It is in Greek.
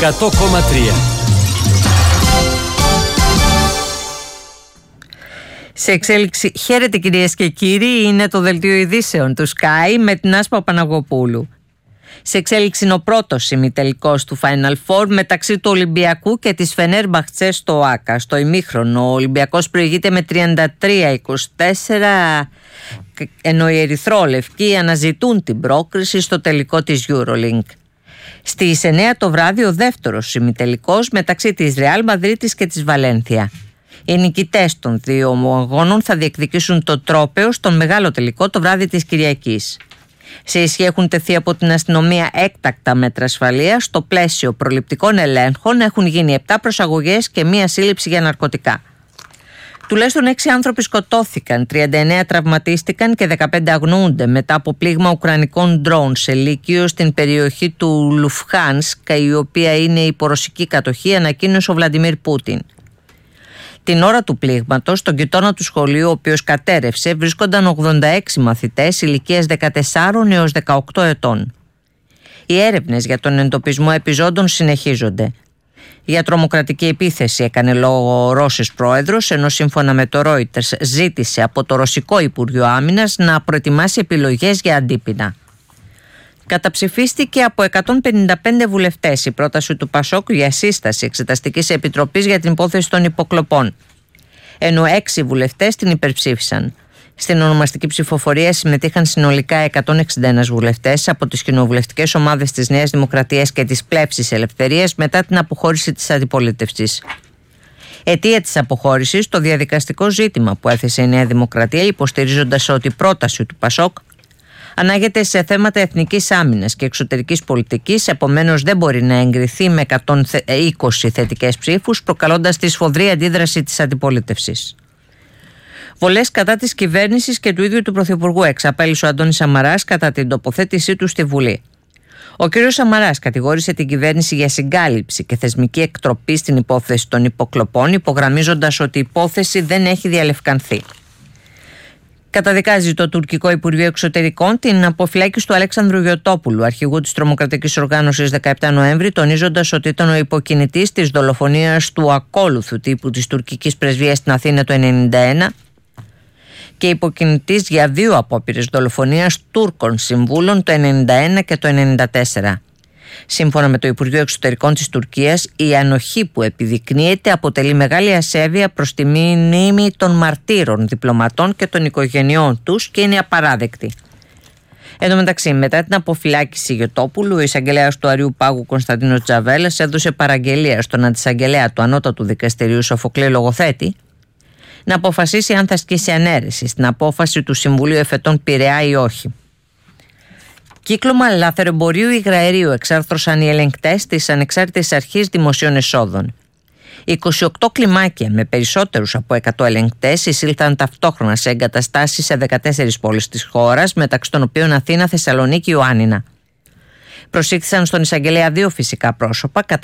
100,3. Σε εξέλιξη, χαίρετε κυρίες και κύριοι, είναι το δελτίο ειδήσεων του Sky με την Άσπα Παναγοπούλου. Σε εξέλιξη είναι ο πρώτος ημιτελικός του Final Four μεταξύ του Ολυμπιακού και της Φενέρμπαχτσε στο ΆΚΑ. Στο ημίχρονο ο Ολυμπιακός προηγείται με 33-24, ενώ οι ερυθρόλευκοι αναζητούν την πρόκριση στο τελικό της EuroLeague. Στις 9 το βράδυ ο δεύτερος ημιτελικός μεταξύ της Ρεάλ Μαδρίτης και της Βαλένθια. Οι νικητές των δύο αγώνων θα διεκδικήσουν το τρόπαιο στον μεγάλο τελικό το βράδυ της Κυριακής. Σε ισχύ έχουν τεθεί από την αστυνομία έκτακτα μέτρα ασφαλείας. Στο πλαίσιο προληπτικών ελέγχων έχουν γίνει 7 προσαγωγές και 1 σύλληψη για ναρκωτικά. Τουλάχιστον 6 άνθρωποι σκοτώθηκαν, 39 τραυματίστηκαν και 15 αγνοούνται μετά από πλήγμα ουκρανικών ντρόουν σε λύκειο στην περιοχή του Λουφχάνσκα, η οποία είναι υπό ρωσική κατοχή, ανακοίνωσε ο Βλαντιμίρ Πούτιν. Την ώρα του πλήγματος, στον γειτόνα του σχολείου, ο οποίος κατέρευσε, βρίσκονταν 86 μαθητές ηλικίας 14 έως 18 ετών. Οι έρευνες για τον εντοπισμό επιζώντων συνεχίζονται. Για τρομοκρατική επίθεση έκανε λόγο ο Ρώσος πρόεδρος, ενώ σύμφωνα με το Reuters ζήτησε από το Ρωσικό Υπουργείο Άμυνας να προετοιμάσει επιλογές για αντίπεινα. Καταψηφίστηκε από 155 βουλευτές η πρόταση του Πασόκ για σύσταση Εξεταστικής Επιτροπής για την υπόθεση των υποκλοπών, ενώ 6 βουλευτές την υπερψήφισαν. Στην ονομαστική ψηφοφορία συμμετείχαν συνολικά 161 βουλευτές από τις κοινοβουλευτικές ομάδες της Νέας Δημοκρατίας και της Πλεύσης Ελευθερίας μετά την αποχώρηση της αντιπολίτευσης. Αιτία της αποχώρησης το διαδικαστικό ζήτημα που έθεσε η Νέα Δημοκρατία, υποστηρίζοντας ότι η πρόταση του Πασόκ ανάγεται σε θέματα εθνικής άμυνας και εξωτερικής πολιτικής, επομένως δεν μπορεί να εγκριθεί με 120 θετικές ψήφους, προκαλώντας τη σφοδρή αντίδραση της αντιπολίτευσης. Βολές κατά της κυβέρνησης και του ίδιου του Πρωθυπουργού εξαπέλυσε ο Αντώνης Σαμαράς κατά την τοποθέτησή του στη Βουλή. Ο κ. Σαμαράς κατηγόρησε την κυβέρνηση για συγκάλυψη και θεσμική εκτροπή στην υπόθεση των υποκλοπών, υπογραμμίζοντας ότι η υπόθεση δεν έχει διαλευκανθεί. Καταδικάζει το τουρκικό Υπουργείο Εξωτερικών την αποφυλάκηση του Αλέξανδρου Γιωτόπουλου, αρχηγού της τρομοκρατικής οργάνωσης 17 Νοέμβρη, τονίζοντας ότι ήταν ο υποκινητής της δολοφονίας του ακόλουθου τύπου της τουρκικής πρεσβείας στην Αθήνα το 1991 και υποκινητής για 2 απόπειρες δολοφονίας Τούρκων συμβούλων το 1991 και το 1994. Σύμφωνα με το Υπουργείο Εξωτερικών της Τουρκίας, η ανοχή που επιδεικνύεται αποτελεί μεγάλη ασέβεια προς τη μνήμη των μαρτύρων διπλωματών και των οικογενειών τους και είναι απαράδεκτη. Εν τω μεταξύ, μετά την αποφυλάκηση Γιωτόπουλου, ο εισαγγελέας του Αριού Πάγου Κωνσταντίνος Τζαβέλας έδωσε παραγγελία στον αντισαγγελέα του Ανώτατου Δικαστηρίου Σοφοκλή Λογοθέτη να αποφασίσει αν θα ασκήσει ανέρεση στην απόφαση του Συμβουλίου Εφετών Πειραιά ή όχι. Κύκλωμα λαθρεμπορίου υγραερίου εξάρθρωσαν οι ελεγκτές της Ανεξάρτητης Αρχής Δημοσίων Εσόδων. 28 κλιμάκια με περισσότερους από 100 ελεγκτές εισήλθαν ταυτόχρονα σε εγκαταστάσεις σε 14 πόλεις της χώρας, μεταξύ των οποίων Αθήνα, Θεσσαλονίκη, Ιωάννινα. Προσήχθησαν στον εισαγγελέα 2 φυσικά πρόσωπα,